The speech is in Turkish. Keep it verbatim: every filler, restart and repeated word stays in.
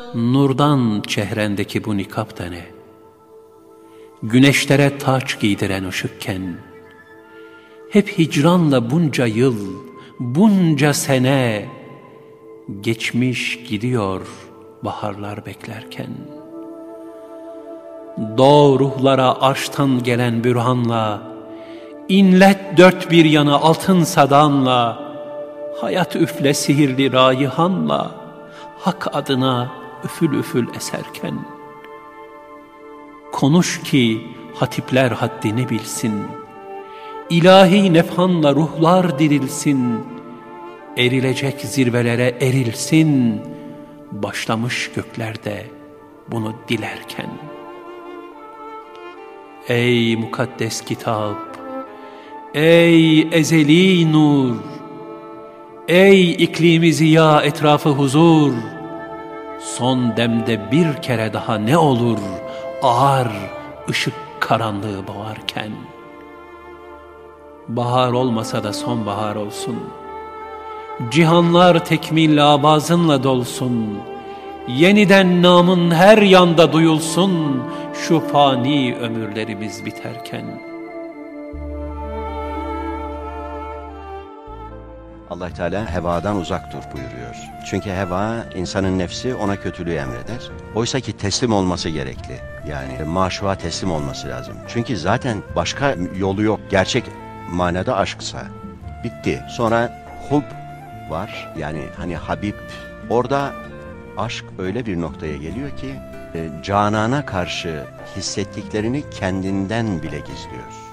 Nurdan çehrendeki bu nikap da ne? Güneşlere taç giydiren ışıkken, hep hicranla bunca yıl, bunca sene, geçmiş gidiyor baharlar beklerken. Doğ ruhlara arştan gelen bürhanla, inlet dört bir yana altın sadanla, hayat üfle sihirli rayhanla, hak adına üfül üfül eserken. Konuş ki hatipler haddini bilsin, ilahi nefhanla ruhlar dirilsin, erilecek zirvelere erilsin, başlamış göklerde bunu dilerken. Ey mukaddes kitap, ey ezeli nur, ey iklimi ziya etrafı huzur, son demde bir kere daha ne olur ağır ışık karanlığı boğarken. Bahar olmasa da sonbahar olsun, cihanlar tekmil abazınla dolsun, yeniden namın her yanda duyulsun, şu fani ömürlerimiz biterken. Allah Teala hevadan uzak dur buyuruyor. Çünkü heva, insanın nefsi ona kötülüğü emreder. Oysa ki teslim olması gerekli. Yani maşuğa teslim olması lazım. Çünkü zaten başka yolu yok. Gerçek manada aşksa bitti. Sonra hub var. Yani hani Habib. Orada aşk öyle bir noktaya geliyor ki e, canana karşı hissettiklerini kendinden bile gizliyor.